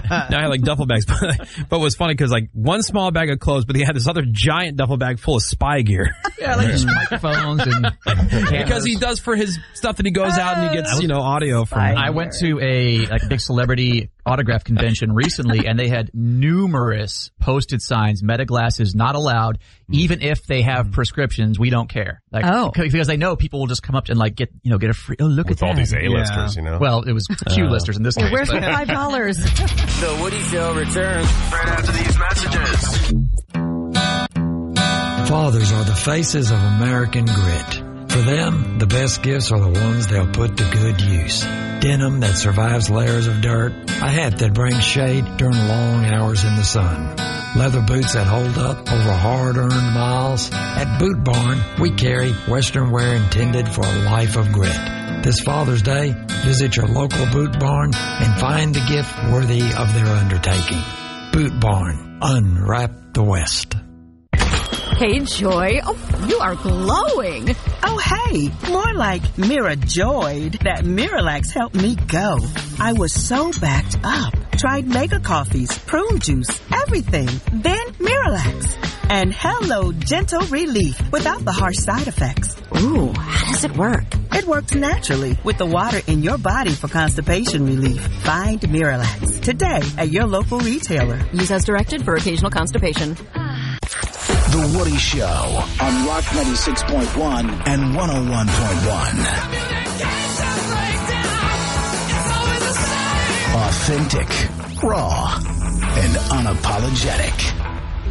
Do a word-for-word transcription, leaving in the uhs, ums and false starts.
I had like duffel bags. But, but it was funny because like one small bag of clothes, but he had this other giant duffel bag full of spy gear. Yeah, like just microphones and because he does for his stuff that he goes out and he gets, you know, audio from. I went to a like big celebrity autograph convention recently, and they had numerous posted signs: Meta glasses not allowed, even if they have prescriptions. We don't care. Like, oh, because they know people will just come up and like get you know get a free. Oh, look With at all that. these A-listers, Yeah. you know. Well, it was Q-listers in this case. Where's but. the five dollars? The Woody Show returns right after these messages. Fathers are the faces of American grit. For them, the best gifts are the ones they'll put to good use. Denim that survives layers of dirt, a hat that brings shade during long hours in the sun, leather boots that hold up over hard-earned miles. At Boot Barn, we carry Western wear intended for a life of grit. This Father's Day, visit your local Boot Barn and find the gift worthy of their undertaking. Boot Barn, unwrap the West. Hey, Joy. Oh, you are glowing. Oh, hey, more like Mira joyed that Miralax helped me go. I was so backed up. Tried mega coffees, prune juice, everything. Then Miralax. And hello, gentle relief without the harsh side effects. Ooh, how does it work? It works naturally with the water in your body for constipation relief. Find Miralax today at your local retailer. Use as directed for occasional constipation. The Woody Show on Rock ninety-six point one and one oh one point one. Authentic, raw, and unapologetic.